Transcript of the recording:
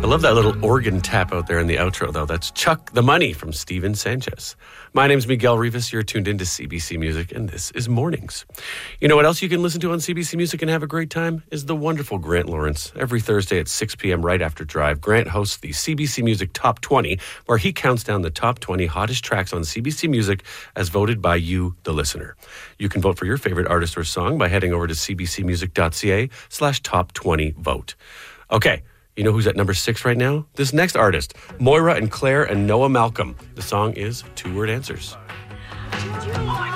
I love that little organ tap out there in the outro, though. That's Chuck the Money from Steven Sanchez. My name's Miguel Rivas. You're tuned into CBC Music, and this is Mornings. You know what else you can listen to on CBC Music and have a great time? Is the wonderful Grant Lawrence. Every Thursday at 6 p.m. right after Drive, Grant hosts the CBC Music Top 20, where he counts down the top 20 hottest tracks on CBC Music as voted by you, the listener. You can vote for your favorite artist or song by heading over to cbcmusic.ca/top20vote. Okay. You know who's at number 6 right now? This next artist, Moira and Claire and Noah Malcolm. The song is Two Word Answers.